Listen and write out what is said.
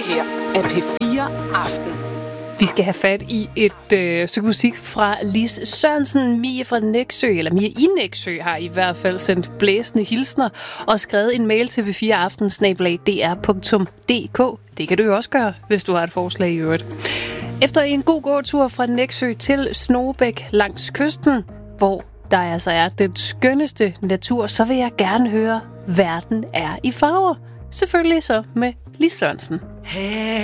her er P4 Aften. Vi skal have fat i et stykke musik fra Lis Sørensen. Mie fra Nexø, eller Mie i Nexø, har i hvert fald sendt blæsende hilsner og skrevet en mail til p4aften@dr.dk. Det kan du jo også gøre, hvis du har et forslag i øvrigt. Efter en god gåtur fra Nexø til Snogebæk langs kysten, hvor der altså er den skønneste natur, så vil jeg gerne høre, verden er i farver. Selvfølgelig så med Lis Sørensen. Hey.